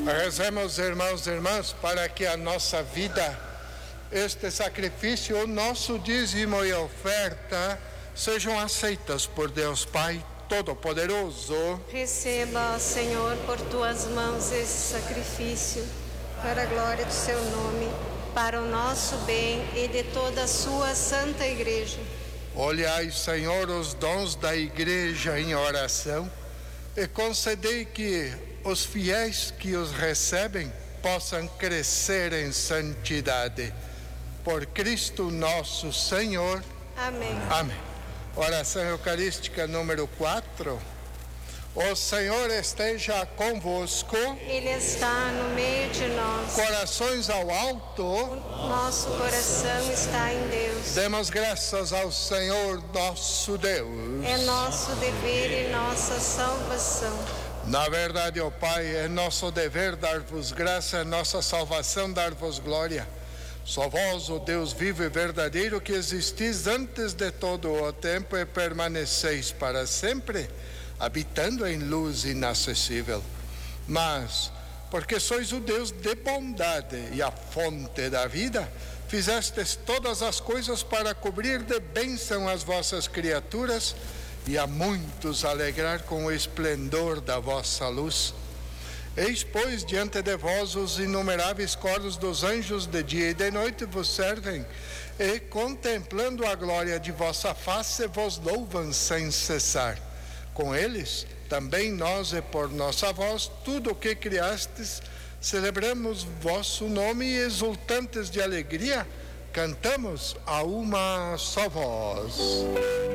Rezemos, irmãos e irmãs, para que a nossa vida, este sacrifício, o nosso dízimo e oferta, sejam aceitas por Deus Pai Todo-Poderoso. Receba, Senhor, por tuas mãos esse sacrifício, para a glória do seu nome, para o nosso bem e de toda a sua santa igreja. Olhai, Senhor, os dons da igreja em oração e concedei que os fiéis que os recebem possam crescer em santidade. Por Cristo nosso Senhor. Amém. Amém. Oração Eucarística número 4. O Senhor esteja convosco. Ele está no meio de nós. Corações ao alto. Nosso coração está em Deus. Demos graças ao Senhor nosso Deus. É nosso dever e nossa salvação. Na verdade, ó Pai, é nosso dever dar-vos graça, é nossa salvação dar-vos glória. Só vós, o Deus vivo e verdadeiro, que existis antes de todo o tempo e permaneceis para sempre, habitando em luz inacessível. Mas, porque sois o Deus de bondade e a fonte da vida, fizestes todas as coisas para cobrir de bênção as vossas criaturas e a muitos alegrar com o esplendor da vossa luz. Eis, pois, diante de vós os inumeráveis coros dos anjos de dia e de noite vos servem, e contemplando a glória de vossa face vos louvam sem cessar. Com eles, também nós e por nossa voz, tudo o que criastes, celebramos vosso nome e exultantes de alegria, cantamos a uma só voz.